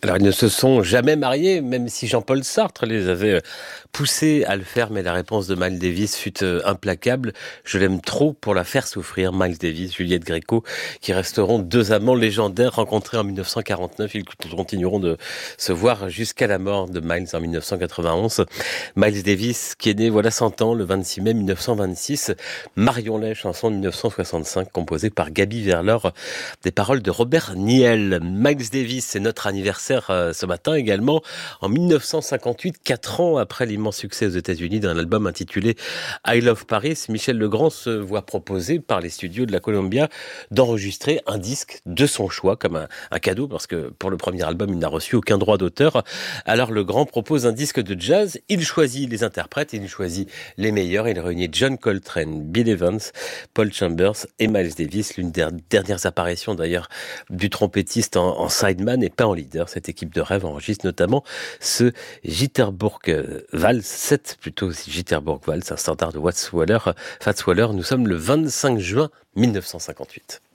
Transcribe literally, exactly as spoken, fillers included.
Alors, ils ne se sont jamais mariés, même si Jean-Paul Sartre les avait poussés à le faire, mais la réponse de Miles Davis fut implacable. Je l'aime trop pour la faire souffrir. Miles Davis, Juliette Gréco, qui resteront deux amants légendaires rencontrés en mille neuf cent quarante-neuf. Ils continueront de se voir jusqu'à la mort de Miles en mille neuf cent quatre-vingt-onze. Miles Davis, qui est né, voilà cent ans, le vingt-six mai mille neuf cent vingt-six. Marion Lay, chanson de mille neuf cent soixante-cinq, composée par Gaby Verlor. Des paroles de Robert Niel. Miles Davis, c'est notre anniversaire ce matin également. En mille neuf cent cinquante-huit, quatre ans après l'immense succès aux États-Unis d'un album intitulé I Love Paris, Michel Legrand se voit proposer par les studios de la Columbia d'enregistrer un disque de son choix, comme un, un cadeau, parce que pour le premier album, il n'a reçu aucun droit d'auteur. Alors Legrand propose un disque de jazz, il choisit les interprètes, il choisit les meilleurs, il réunit John Coltrane, Bill Evans, Paul Chambers et Miles Davis, l'une des dernières apparitions d'ailleurs du trompettiste en, en sideman et pas en leader. Cette équipe de rêve enregistre notamment ce Jitterbourg Waltz, sept plutôt Jitterbourg Waltz, un standard de Watts Waller, Fats Waller. Nous sommes le vingt-cinq juin mille neuf cent cinquante-huit.